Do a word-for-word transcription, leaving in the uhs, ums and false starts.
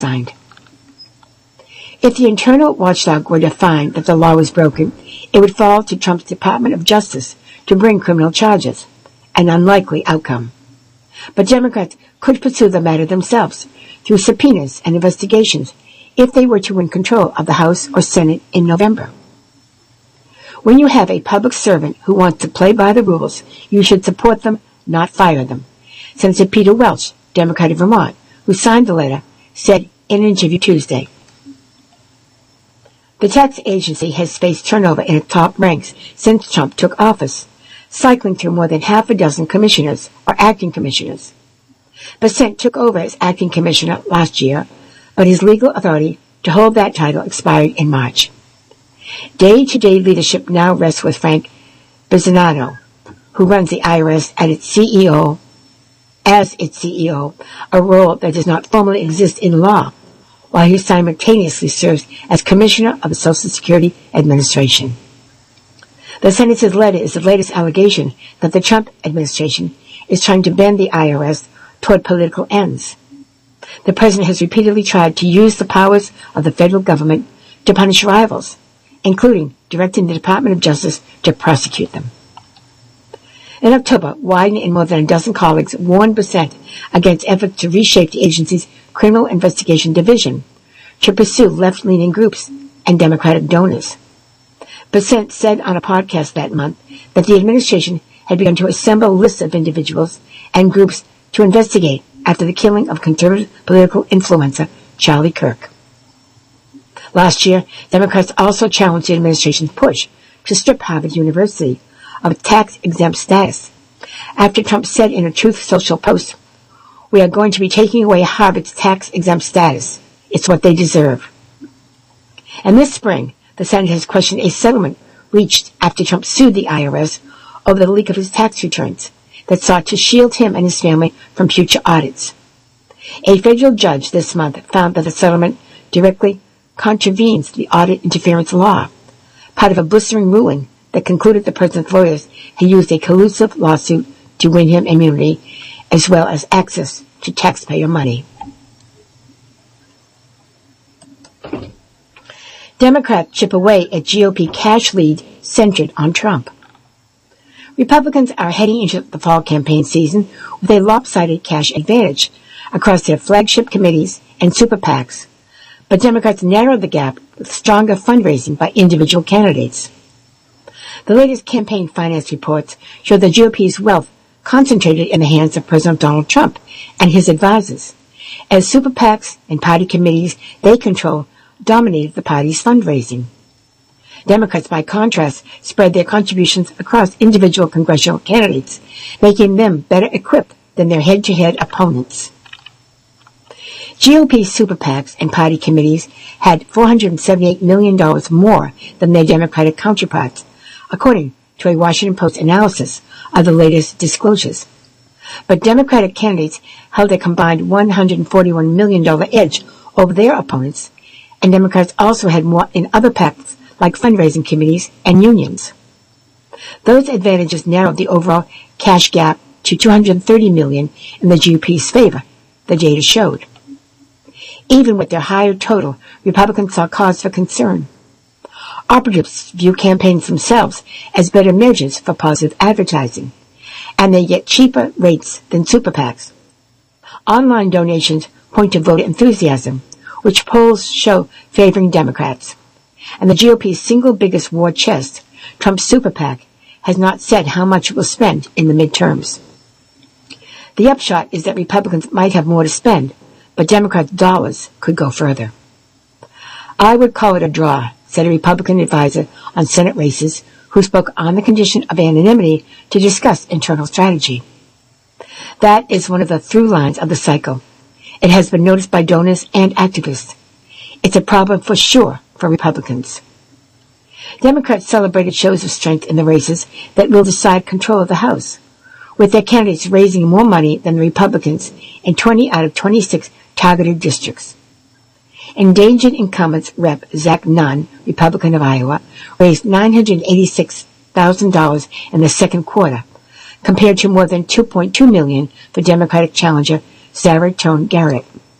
signed. If the internal watchdog were to find that the law was broken, it would fall to Trump's Department of Justice to bring criminal charges, an unlikely outcome. But Democrats could pursue the matter themselves through subpoenas and investigations if they were to win control of the House or Senate in November. When you have a public servant who wants to play by the rules, you should support them, not fire them, Senator Peter Welch, Democrat of Vermont, who signed the letter, said in an interview Tuesday. The tax agency has faced turnover in its top ranks since Trump took office, cycling through more than half a dozen commissioners or acting commissioners. Bessent took over as acting commissioner last year, but his legal authority to hold that title expired in March. Day-to-day leadership now rests with Frank Bizzonano, who runs the I R S as its C E O, as its C E O, a role that does not formally exist in law, while he simultaneously serves as Commissioner of the Social Security Administration. The Senator's letter is the latest allegation that the Trump administration is trying to bend the I R S toward political ends. The president has repeatedly tried to use the powers of the federal government to punish rivals, including directing the Department of Justice to prosecute them. In October, Wyden and more than a dozen colleagues warned Bessent against efforts to reshape the agency's Criminal Investigation Division to pursue left-leaning groups and Democratic donors. Bessent said on a podcast that month that the administration had begun to assemble lists of individuals and groups to investigate after the killing of conservative political influencer Charlie Kirk. Last year, Democrats also challenged the administration's push to strip Harvard University of its tax-exempt status, after Trump said in a Truth Social post, "We are going to be taking away Harvard's tax-exempt status. It's what they deserve." And this spring, the Senate has questioned a settlement reached after Trump sued the I R S over the leak of his tax returns that sought to shield him and his family from future audits. A federal judge this month found that the settlement directly contravenes the audit interference law, part of a blistering ruling that concluded the president's lawyers had used a collusive lawsuit to win him immunity, as well as access to taxpayer money. Democrats chip away at G O P cash lead centered on Trump. Republicans are heading into the fall campaign season with a lopsided cash advantage across their flagship committees and super PACs, but Democrats narrowed the gap with stronger fundraising by individual candidates. The latest campaign finance reports show the G O P's wealth concentrated in the hands of President Donald Trump and his advisors, as super PACs and party committees they control dominated the party's fundraising. Democrats, by contrast, spread their contributions across individual congressional candidates, making them better equipped than their head-to-head opponents. G O P super PACs and party committees had four hundred seventy-eight million dollars more than their Democratic counterparts, according to a Washington Post analysis of the latest disclosures. But Democratic candidates held a combined one hundred forty-one million dollars edge over their opponents, and Democrats also had more in other PACs like fundraising committees and unions. Those advantages narrowed the overall cash gap to two hundred thirty million dollars in the G O P's favor, the data showed. Even with their higher total, Republicans saw cause for concern. Operatives view campaigns themselves as better measures for positive advertising, and they get cheaper rates than super PACs. Online donations point to voter enthusiasm, which polls show favoring Democrats. And the G O P's single biggest war chest, Trump's super PAC, has not said how much it will spend in the midterms. The upshot is that Republicans might have more to spend, but Democrats' dollars could go further. I would call it a draw, said a Republican advisor on Senate races who spoke on the condition of anonymity to discuss internal strategy. That is one of the through lines of the cycle. It has been noticed by donors and activists. It's a problem for sure for Republicans. Democrats celebrated shows of strength in the races that will decide control of the House, with their candidates raising more money than the Republicans in twenty out of twenty-six targeted districts. Endangered incumbent Rep Zach Nunn, Republican of Iowa, raised nine hundred eighty-six thousand dollars in the second quarter, compared to more than two point two million dollars for Democratic challenger Sarah Tone Garrett.